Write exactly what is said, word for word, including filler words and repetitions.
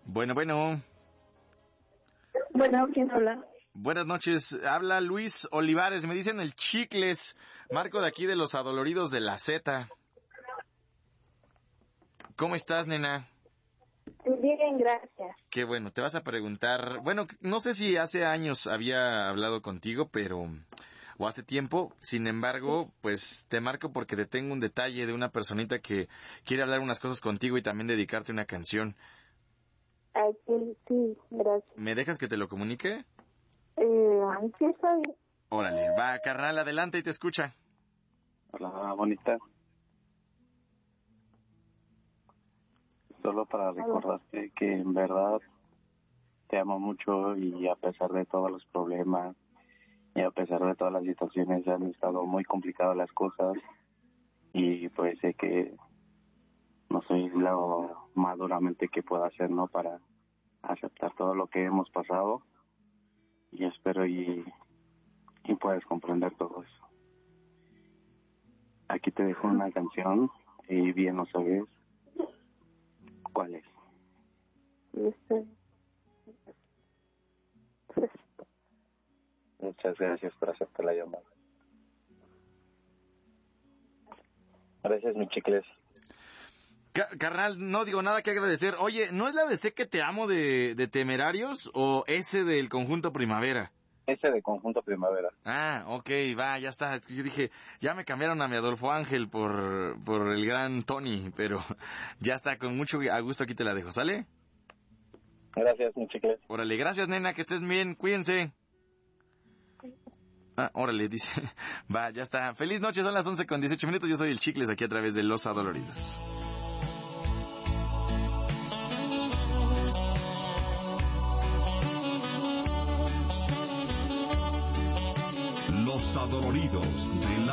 Bueno, bueno. Bueno, ¿quién habla? Buenas noches, habla Luis Olivares, me dicen el Chicles, Marco de aquí de los Adoloridos de la Z. ¿Cómo estás, nena? Bien, gracias. Qué bueno, te vas a preguntar, bueno, no sé si hace años había hablado contigo, pero, o hace tiempo, sin embargo, pues te marco porque te tengo un detalle de una personita que quiere hablar unas cosas contigo y también dedicarte una canción. Ay, sí, sí, gracias. ¿Me dejas que te lo comunique? Eh, ay, sí, está bien. Órale, va, carnal, adelante y te escucha. Hola, bonita. Solo para recordarte que en verdad te amo mucho y a pesar de todos los problemas y a pesar de todas las situaciones han estado muy complicadas las cosas y pues sé que no soy lo maduramente que pueda hacer, ¿no? Para aceptar todo lo que hemos pasado y espero y, y puedas comprender todo eso. Aquí te dejo una canción y bien lo sabes. ¿Cuál es? Este, Muchas gracias por aceptar la llamada. Gracias, mi Chicles. Ca- carnal, no digo nada que agradecer. Oye, ¿no es la de Sé que te amo de, de Temerarios o ese del Conjunto Primavera? Ese de Conjunto Primavera. Ah, ok, va, ya está. Es que yo dije, ya me cambiaron a mi Adolfo Ángel por, por el gran Tony, pero ya está, con mucho a gusto aquí te la dejo, ¿sale? Gracias, mi Chicles. Órale, gracias, nena, que estés bien, cuídense. Ah, órale, dice, va, ya está. Feliz noche, son las once con dieciocho minutos, yo soy el Chicles aquí a través de Los Adoloridos. Los Adoloridos de la